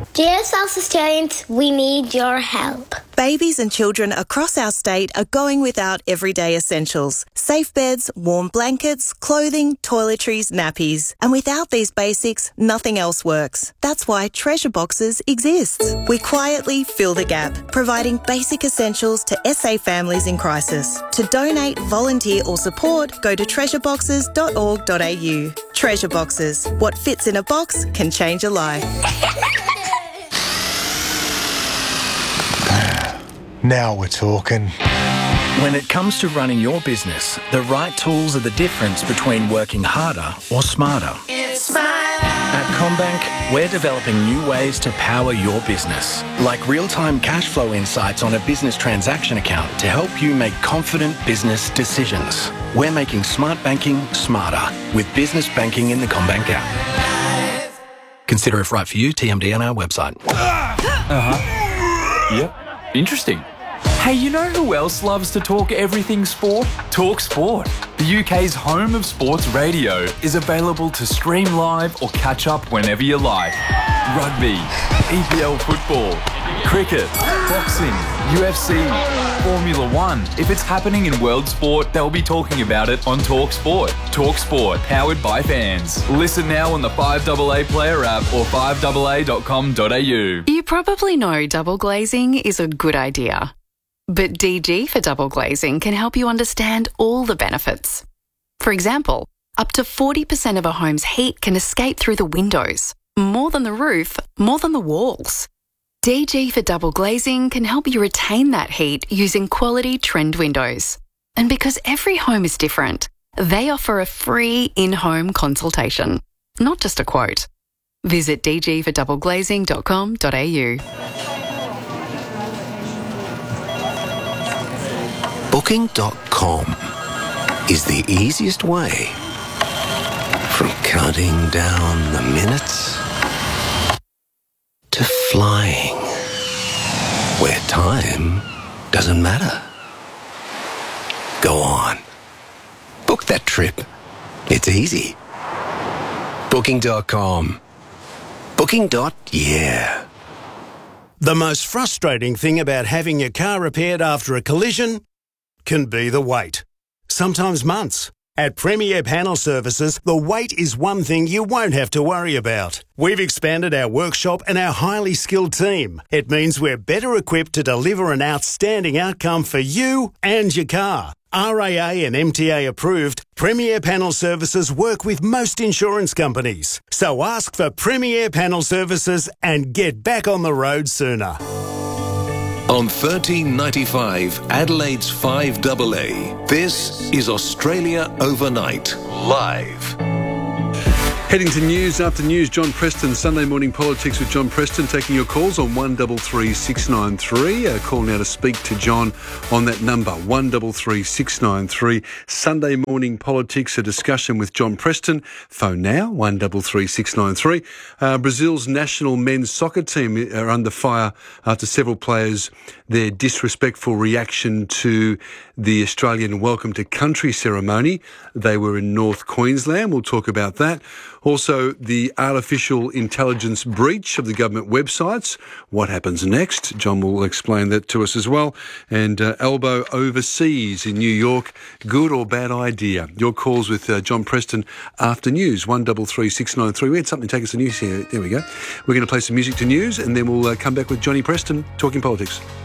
Dear South Australians, we need your help. Babies and children across our state are going without everyday essentials. Safe beds, warm blankets, clothing, toiletries, nappies. And without these basics, nothing else works. That's why Treasure Boxes exists. We quietly fill the gap, providing basic essentials to SA families in crisis. To donate, volunteer or support, go to treasureboxes.org.au. Treasure Boxes. What fits in a box can change a life. Now we're talking. When it comes to running your business, the right tools are the difference between working harder or smarter. It's my life. At CommBank, we're developing new ways to power your business, like real-time cash flow insights on a business transaction account to help you make confident business decisions. We're making smart banking smarter with business banking in the CommBank app. Consider if right for you, TMD on our website. Yep. Interesting. Hey, you know who else loves to talk everything sport? Talk Sport. The UK's home of sports radio is available to stream live or catch up whenever you like. Rugby, EPL football, cricket, boxing, UFC, Formula 1. If it's happening in world sport, they'll be talking about it on Talk Sport. Talk Sport, powered by fans. Listen now on the 5AA Player app or 5AA.com.au. You probably know double glazing is a good idea. But DG for double glazing can help you understand all the benefits. For example, up to 40% of a home's heat can escape through the windows. More than the roof, more than the walls. DG for double glazing can help you retain that heat using quality trend windows. And because every home is different, they offer a free in-home consultation, not just a quote. Visit dgfordoubleglazing.com.au. Booking.com is the easiest way from counting down the minutes to flying, where time doesn't matter. Go on. Book that trip. It's easy. Booking.com. Booking.yeah. The most frustrating thing about having your car repaired after a collision can be the wait. Sometimes months. At Premier Panel Services, the wait is one thing you won't have to worry about. We've expanded our workshop and our highly skilled team. It means we're better equipped to deliver an outstanding outcome for you and your car. RAA and MTA approved, Premier Panel Services work with most insurance companies. So ask for Premier Panel Services and get back on the road sooner. On 1395 Adelaide's 5AA, this is Australia Overnight, live. Heading to news after news, John Preston, Sunday Morning Politics with John Preston, taking your calls on 133693. Call now to speak to John on that number, 133693. Sunday Morning Politics, a discussion with John Preston. Phone now, 133693. Brazil's national men's soccer team are under fire after several players, their disrespectful reaction to the Australian Welcome to Country ceremony. They were in North Queensland. We'll talk about that. Also, the artificial intelligence breach of the government websites. What happens next? John will explain that to us as well. And Elbow overseas in New York, good or bad idea? Your calls with John Preston after news, 133693. We had something to take us to news here. There we go. We're going to play some music to news and then we'll come back with Johnny Preston talking politics.